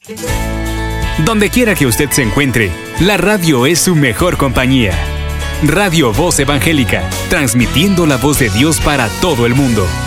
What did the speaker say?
Donde quiera que usted se encuentre, la radio es su mejor compañía. Radio Voz Evangélica, transmitiendo la voz de Dios para todo el mundo.